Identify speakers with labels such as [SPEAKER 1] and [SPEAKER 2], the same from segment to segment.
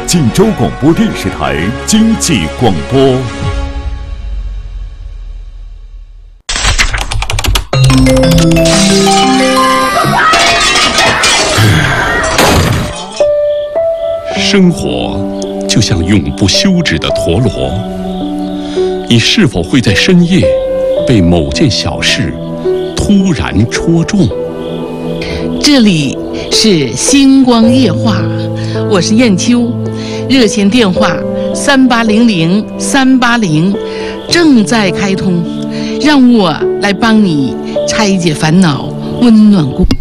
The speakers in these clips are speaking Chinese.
[SPEAKER 1] 锦州广播电视台经济广播。
[SPEAKER 2] 生活就像永不休止的陀螺，你是否会在深夜被某件小事突然戳中？
[SPEAKER 3] 这里是星光夜话，我是燕秋，热线电话3800-380正在开通，让我来帮你拆解烦恼，温暖故。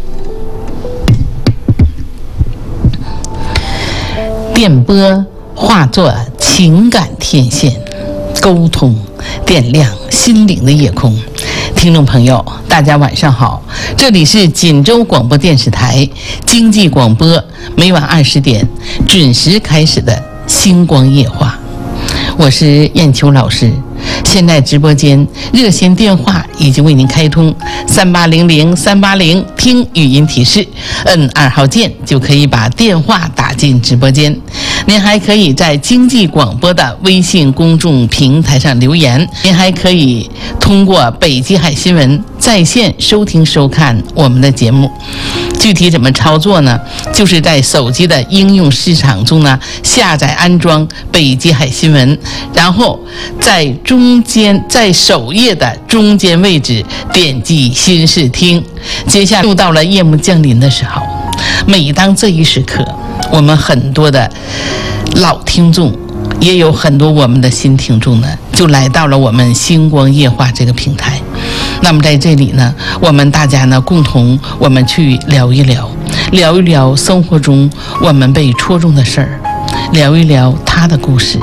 [SPEAKER 3] 电波化作情感天线，沟通点亮心灵的夜空。听众朋友，大家晚上好，这里是锦州广播电视台经济广播，每晚20点准时开始的星光夜话，我是燕秋老师。现在直播间热线电话已经为您开通，3800-380，听语音提示，摁2号键就可以把电话打进直播间。您还可以在经济广播的微信公众平台上留言，您还可以通过北极海新闻在线收听收看我们的节目。具体怎么操作呢？就是在手机的应用市场中呢，下载安装北极海新闻，然后在首页的中间位置点击新视听。接下来又到了夜幕降临的时候，每当这一时刻，我们很多的老听众，也有很多我们的新听众呢，就来到了我们星光夜话这个平台。那么在这里呢，我们大家呢共同我们去聊一聊生活中我们被戳中的事儿，聊一聊他的故事。